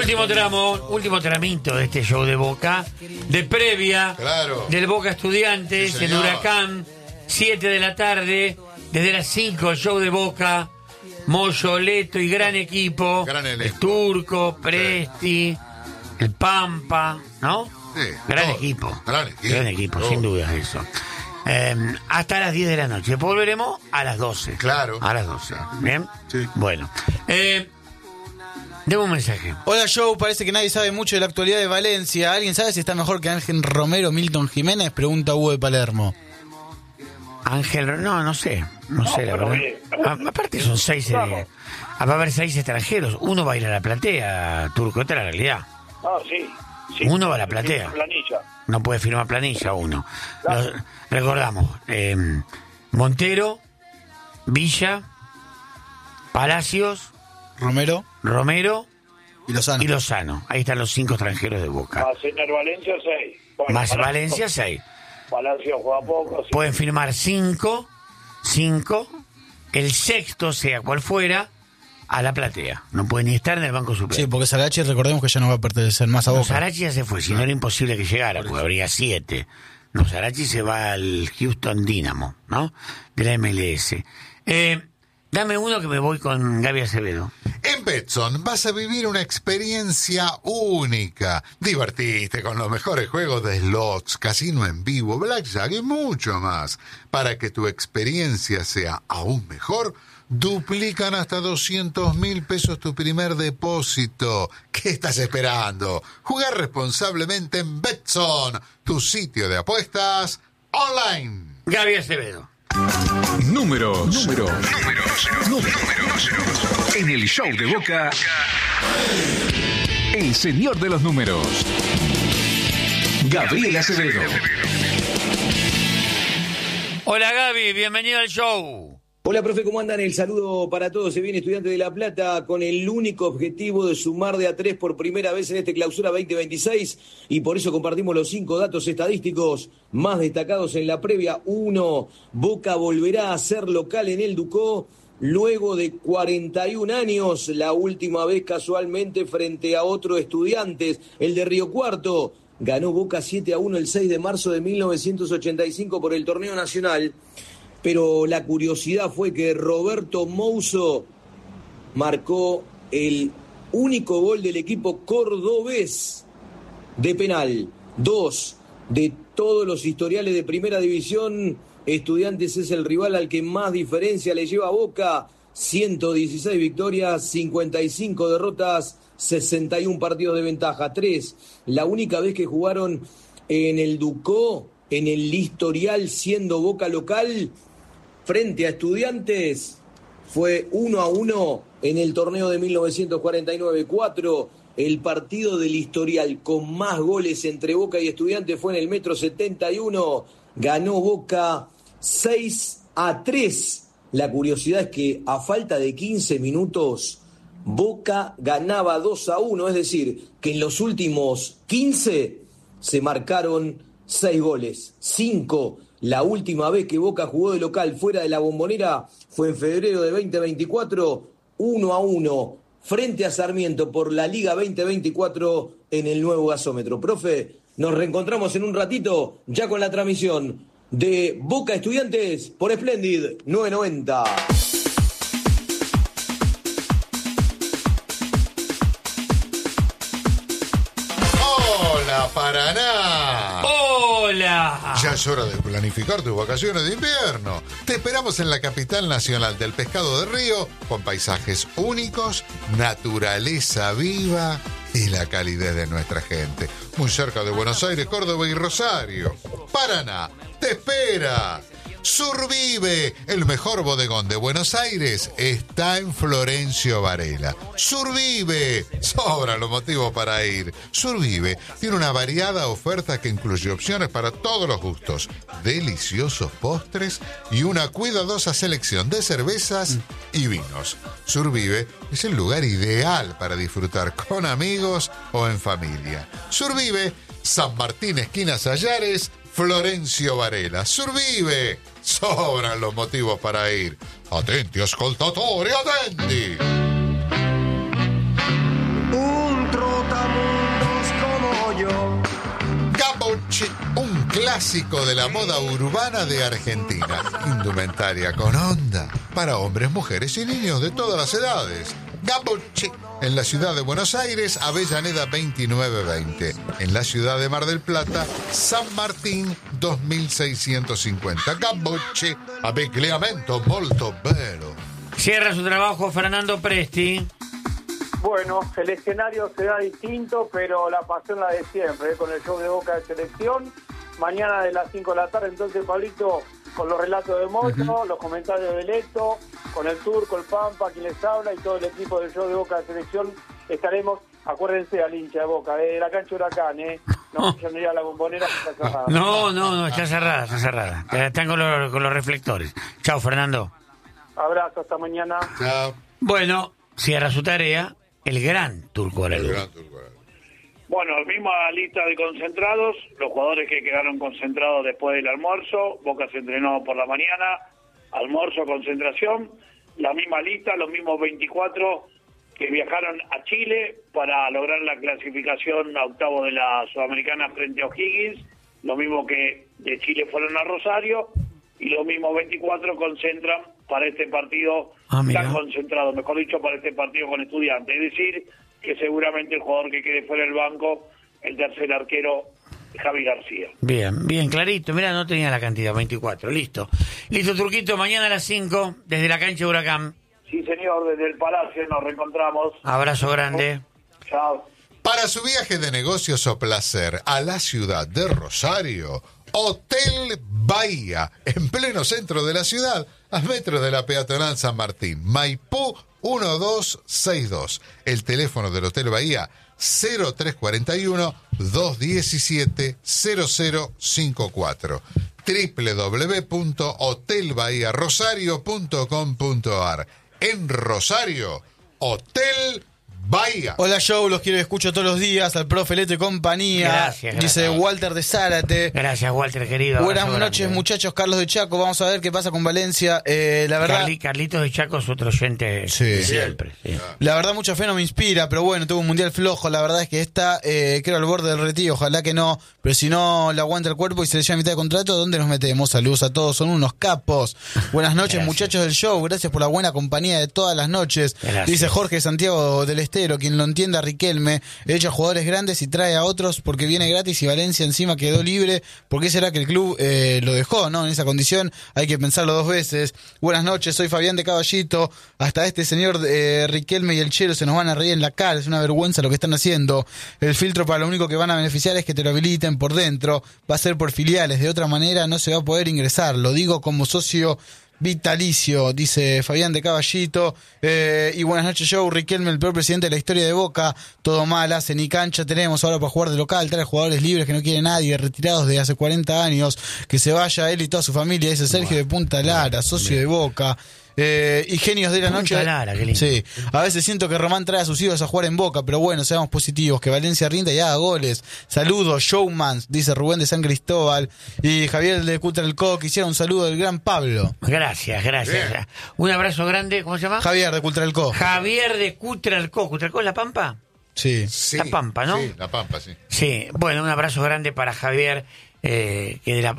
Último tramo, último tramito de este show de Boca, de previa, claro, del Boca Estudiantes, sí, en Huracán, 7 de la tarde, desde las 5 el show de Boca, Moyo, Leto y gran equipo, el Turco, Presti, el Pampa, ¿no? Sí, gran todo. equipo, Gran equipo, sin duda eso. Hasta las 10 de la noche. Después volveremos a las 12. Claro. A las 12. ¿Bien? Sí. Bueno. Deme un mensaje. Hola, Joe. Parece que nadie sabe mucho de la actualidad de Valencia. ¿Alguien sabe si está mejor que Ángel Romero, Milton Jiménez? Pregunta Hugo de Palermo. Ángel, no sé. No sé, la verdad. Aparte son 6. Va a haber 6 extranjeros. Uno va a ir a la platea, Turco. Esta es la realidad. Ah, sí. Uno va a la platea. No puede firmar planilla uno. Recordamos, Montero, Villa, Palacios, Romero y Lozano. Ahí están los 5 extranjeros de Boca. Más en el Valencia 6. Bueno, más Valencia 6. Palacio juega poco. Sí. Pueden firmar 5, el sexto, sea cual fuera, a la platea. No puede ni estar en el banco suplente. Sí, porque Sarachi, recordemos que ya no va a pertenecer más a Boca. Sarachi ya se fue, si no era imposible que llegara, porque habría 7. No, Sarachi se va al Houston Dynamo, ¿no? De la MLS. Dame uno que me voy con Gaby Acevedo. En Betson vas a vivir una experiencia única. Divertiste con los mejores juegos de slots, casino en vivo, blackjack y mucho más. Para que tu experiencia sea aún mejor, duplican hasta 200.000 pesos tu primer depósito. ¿Qué estás esperando? Jugar responsablemente en Betson, tu sitio de apuestas online. Gaby Acevedo. Números. En el show de Boca, el señor de los números, Gabriel Acevedo. Hola Gaby, bienvenido al show. Hola, profe, ¿cómo andan? El saludo para todos. Se viene Estudiantes de La Plata con el único objetivo de sumar de a 3 por primera vez en este clausura 2026 y por eso compartimos los 5 datos estadísticos más destacados en la previa. 1. Boca volverá a ser local en el Ducó luego de 41 años, la última vez casualmente frente a otro Estudiantes, el de Río Cuarto. Ganó Boca 7-1 el 6 de marzo de 1985 por el torneo nacional. Pero la curiosidad fue que Roberto Mouso marcó el único gol del equipo cordobés de penal. 2. De todos los historiales de primera división, Estudiantes es el rival al que más diferencia le lleva a Boca. 116 victorias, 55 derrotas, 61 partidos de ventaja. 3. La única vez que jugaron en el Ducó, en el historial siendo Boca local, frente a Estudiantes, fue 1-1 en el torneo de 1949. 4. El partido del historial con más goles entre Boca y Estudiantes fue en el Metro 71. Ganó Boca 6-3. La curiosidad es que a falta de 15 minutos, Boca ganaba 2-1. Es decir, que en los últimos 15 se marcaron 6 goles. 5. La última vez que Boca jugó de local fuera de la Bombonera fue en febrero de 2024, 1-1 frente a Sarmiento por la Liga 2024 en el nuevo gasómetro. Profe, nos reencontramos en un ratito ya con la transmisión de Boca Estudiantes por Splendid 990. ¡Hola, Paraná! ¡Hola! Ya es hora de planificar tus vacaciones de invierno. Te esperamos en la capital nacional del pescado de río, con paisajes únicos, naturaleza viva y la calidez de nuestra gente. Muy cerca de Buenos Aires, Córdoba y Rosario. Paraná te espera. Survive, el mejor bodegón de Buenos Aires, está en Florencio Varela. Survive, sobran los motivos para ir. Survive tiene una variada oferta que incluye opciones para todos los gustos, deliciosos postres y una cuidadosa selección de cervezas y vinos. Survive es el lugar ideal para disfrutar con amigos o en familia. Survive, San Martín, esquina Sallares, Florencio Varela. Survive, sobran los motivos para ir. Atenti, ascoltatori, atenti. Un clásico de la moda urbana de Argentina. Indumentaria con onda para hombres, mujeres y niños de todas las edades. Gamboche, en la ciudad de Buenos Aires, Avellaneda 2920. En la ciudad de Mar del Plata, San Martín 2650. Gamboche, abbigliamento molto bello. Cierra su trabajo Fernando Presti. Bueno, el escenario será distinto, pero la pasión la de siempre, con el show de Boca de Selección. Mañana de las 5 de la tarde, entonces, Pablito, con los relatos de Moyo, los comentarios de Leto, con el Turco, el Pampa, quien les habla, y todo el equipo del show de Boca de Selección, estaremos, acuérdense al hincha de Boca, de la cancha Huracán, no vayan a ir a la Bombonera, que está cerrada. No, está cerrada. Están con los reflectores. Chao, Fernando. Abrazo, hasta mañana. Chao. Bueno, cierra su tarea el gran Turco Araluz. Bueno, misma lista de concentrados, los jugadores que quedaron concentrados después del almuerzo. Boca se entrenó por la mañana, almuerzo, concentración, la misma lista, los mismos 24 que viajaron a Chile para lograr la clasificación a octavos de la Sudamericana frente a O'Higgins, lo mismo que de Chile fueron a Rosario, y los mismos 24 concentran para este partido, tan concentrado, mejor dicho, para este partido con Estudiantes. Es decir, que seguramente el jugador que quede fuera del banco, el tercer arquero, Javi García. Bien, clarito. Mira, no tenía la cantidad, 24. Listo, Turquito, mañana a las 5, desde la cancha Huracán. Sí, señor, desde el Palacio nos reencontramos. Abrazo grande. Chao. Para su viaje de negocios o placer a la ciudad de Rosario, Hotel Bahía, en pleno centro de la ciudad, a metros de la peatonal San Martín, Maipú 1262. El teléfono del Hotel Bahía 0341-217-0054. www.hotelbahiarosario.com.ar. En Rosario, Hotel Bahía. Hola, Joe, los quiero y escucho todos los días, al profe Leto y compañía. Gracias. Dice Walter de Zárate. Gracias, Walter, querido. Buenas noches, muchachos. Carlos de Chaco, vamos a ver qué pasa con Valencia. La verdad, Carlitos de Chaco es otro oyente siempre. Sí. La verdad, mucha fe no me inspira, pero bueno, tuvo un mundial flojo. La verdad es que está, creo, al borde del retiro. Ojalá que no, pero si no le aguanta el cuerpo y se le lleva a mitad de contrato, ¿dónde nos metemos? Saludos a todos, son unos capos. Buenas noches, muchachos del show. Gracias por la buena compañía de todas las noches. Gracias. Dice Jorge Santiago del Estero, quien lo entienda, Riquelme. Echa jugadores grandes y trae a otros porque viene gratis y Valencia encima quedó libre. ¿Por qué será que el club lo dejó, no? En esa condición hay que pensarlo dos veces. Buenas noches, soy Fabián de Caballito. Hasta este señor Riquelme y el Chelo se nos van a reír en la cara. Es una vergüenza lo que están haciendo. El filtro para lo único que van a beneficiar es que te lo habiliten por dentro. Va a ser por filiales. De otra manera no se va a poder ingresar. Lo digo como socio vitalicio, dice Fabián de Caballito. Y buenas noches, Joe. Riquelme, el peor presidente de la historia de Boca. Todo mal hace, ni cancha tenemos ahora para jugar de local. Trae jugadores libres que no quiere nadie, retirados de hace 40 años. Que se vaya él y toda su familia. Dice Sergio de Punta Lara, socio de Boca. Y genios de la noche. Lara, qué lindo. Sí, a veces siento que Román trae a sus hijos a jugar en Boca, pero bueno, seamos positivos, que Valencia rinda y haga goles. Saludos, showmans, dice Rubén de San Cristóbal. Y Javier de Cutralcó, quisiera un saludo del gran Pablo. Gracias. Bien. Un abrazo grande, ¿cómo se llama? Javier de Cutralcó. Javier de Cutralcó. ¿Cutralcó es La Pampa? Sí. La Pampa, ¿no? Sí, La Pampa, sí. Sí, bueno, un abrazo grande para Javier, que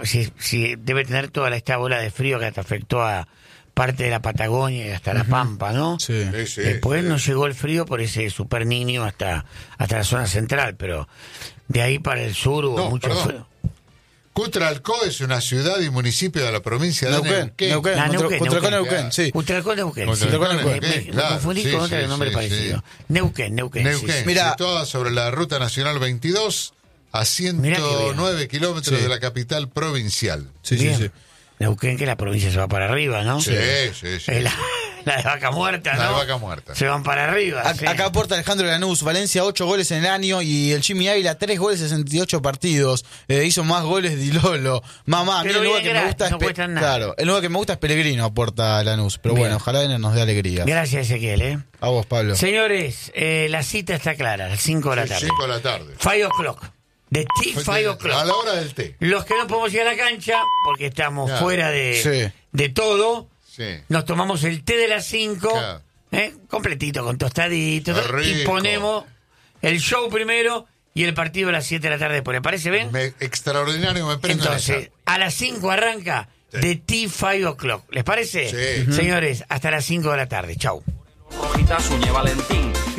si debe tener toda esta bola de frío que hasta afectó a parte de la Patagonia y hasta La Pampa, ¿no? Sí. Después nos llegó el frío por ese super niño hasta la zona central, pero de ahí para el sur hubo mucho frío. Cutralcó es una ciudad y municipio de la provincia de Neuquén. Neuquén, sí. Cutralcó, Neuquén. Me confundí con otro nombre parecido. Neuquén. Mira, situada sobre la Ruta Nacional 22, a 109 kilómetros de la capital provincial. Sí. Neuquén, que la provincia se va para arriba, ¿no? Sí. La de Vaca Muerta, ¿no? La de Vaca Muerta. Se van para arriba. Acá aporta Alejandro Lanús, Valencia 8 goles en el año y el Jimmy Ávila 3 goles en 68 partidos. Hizo más goles de Lolo. Mamá, a mí el lugar que me gusta es el lugar que me gusta es Peregrino, aporta Lanús. Pero bueno, ojalá nos dé alegría. Gracias, Ezequiel, A vos, Pablo. Señores, la cita está clara, a las 5 de la tarde. 5 de la tarde. 5 o'clock. De 5 o'clock. A la hora del té. Los que no podemos ir a la cancha, porque estamos fuera de todo, nos tomamos el té de las 5, completito, con tostaditos, y ponemos el show primero y el partido a las 7 de la tarde después. ¿Le parece bien? Extraordinario, me prendo. Entonces, a las 5 arranca The T5 O'Clock. ¿Les parece? Sí. Señores, hasta las 5 de la tarde. Chau. Rojita, Suñé Valentín.